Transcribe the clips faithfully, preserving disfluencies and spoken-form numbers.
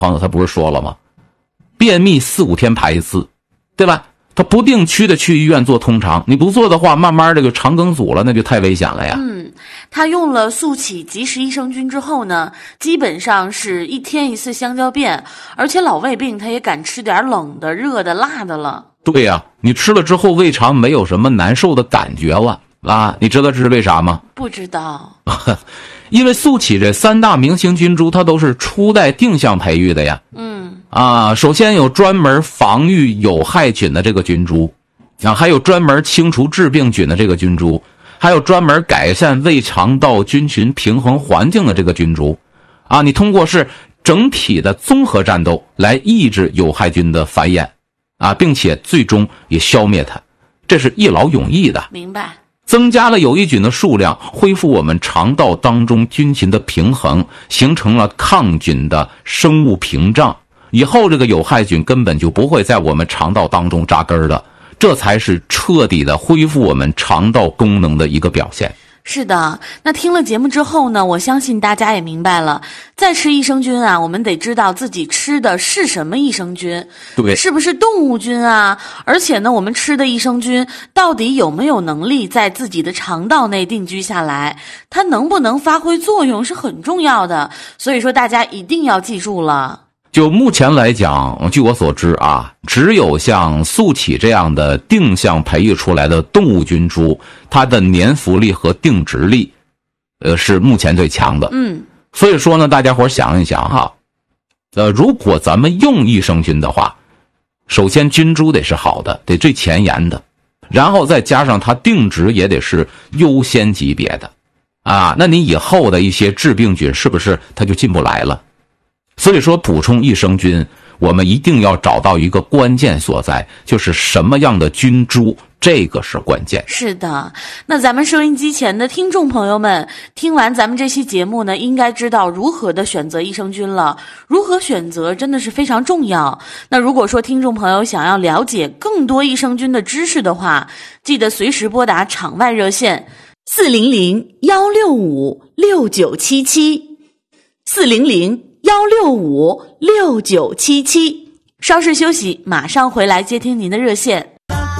朋友他不是说了吗？便秘四五天排一次，对吧？他不定期的去医院做通肠，你不做的话，慢慢这个肠梗阻了，那就太危险了呀。 嗯，他用了速起及时益生菌之后呢，基本上是一天一次香蕉便，而且老胃病他也敢吃点冷的、热的、辣的了。 对呀、啊，你吃了之后胃肠没有什么难受的感觉了啊？你知道这是为啥吗？ 不知道。 因为速起这三大明星菌株它都是初代定向培育的呀。 嗯啊，首先有专门防御有害菌的这个菌株，啊，还有专门清除致病菌的这个菌株，还有专门改善胃肠道菌群平衡环境的这个菌株。啊，你通过是整体的综合战斗来抑制有害菌的繁衍，啊，并且最终也消灭它，这是一劳永逸的。 明白。 增加了有益菌的数量，恢复我们肠道当中菌群的平衡，形成了抗菌的生物屏障。以后这个有害菌根本就不会在我们肠道当中扎根的，这才是彻底的恢复我们肠道功能的一个表现。 是的，那听了节目之后呢，我相信大家也明白了，在吃益生菌啊，我们得知道自己吃的是什么益生菌， 对， 是不是动物菌啊？而且呢，我们吃的益生菌到底有没有能力在自己的肠道内定居下来，它能不能发挥作用是很重要的，所以说大家一定要记住了。 就目前来讲，据我所知啊，只有像速起这样的定向培育出来的动物菌株，它的粘附力和定植力，呃，是目前最强的。 嗯， 所以说呢，大家伙想一想哈，呃，如果咱们用益生菌的话，首先菌株得是好的，得最前沿的，然后再加上它定植也得是优先级别的，啊，那你以后的一些致病菌是不是它就进不来了？所以说补充益生菌，我们一定要找到一个关键所在，就是什么样的菌株，这个是关键。 是的，那咱们收音机前的听众朋友们，听完咱们这期节目呢，应该知道如何的选择益生菌了。如何选择真的是非常重要。那如果说听众朋友想要了解更多益生菌的知识的话，记得随时拨打场外热线四零零幺六五六九七七四零零幺六五六九七七。稍事休息，马上回来接听您的热线。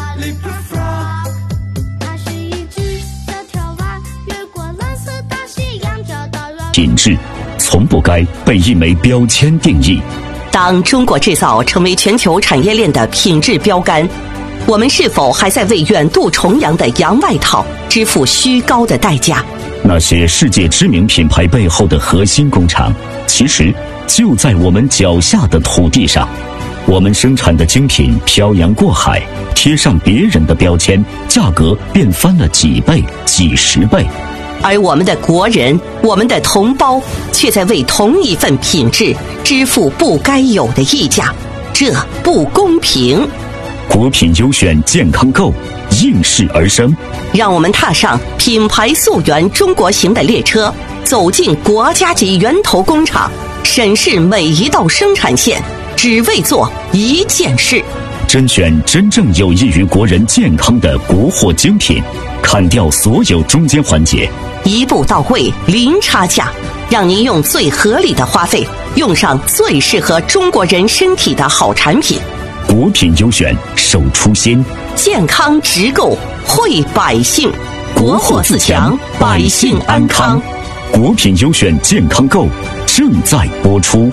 品质从不该被一枚标签定义。 当中国制造成为全球产业链的品质标杆，我们是否还在为远渡重洋的洋外套支付虚高的代价？ 那些世界知名品牌背后的核心工厂，其实就在我们脚下的土地上。我们生产的精品漂洋过海，贴上别人的标签，价格便翻了几倍、几十倍。 而我们的国人，我们的同胞，却在为同一份品质支付不该有的溢价，这不公平。 国品优选健康购应势而生， 让我们踏上品牌溯源中国行的列车，走进国家级源头工厂，审视每一道生产线，只为做一件事， 甄选真正有益于国人健康的国货精品，砍掉所有中间环节， 一步到位，零差价，让您用最合理的花费，用上最适合中国人身体的好产品。 国品优选，守初心， 健康直购，惠百姓，国货自强，百姓安康。 国品优选健康购正在播出。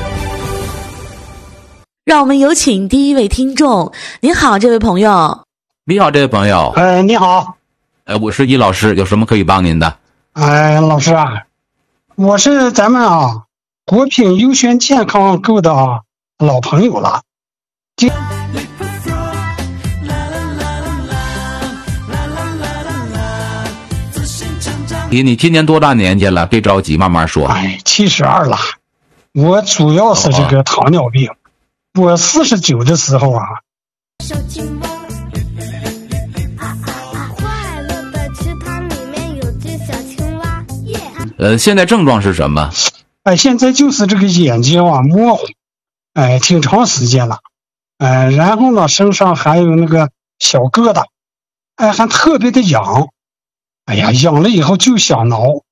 让我们有请第一位听众。您好，这位朋友。 你好，这位朋友。 哎，你好。 哎，我是易老师，有什么可以帮您的？ 哎，老师啊，我是咱们啊国品优选健康购的啊老朋友了。今你你今年多大年纪了？别着急，慢慢说。 哎，七十二了。我主要是这个糖尿病。哦、我四十九的时候啊。 小青蛙，啊啊啊！快乐的池塘里面有只小青蛙。耶！ 呃，现在症状是什么？ 哎，现在就是这个眼睛啊模糊，哎，挺长时间了。哎，然后呢，身上还有那个小疙瘩，哎，还特别的痒。哎呀，痒了以后就想挠，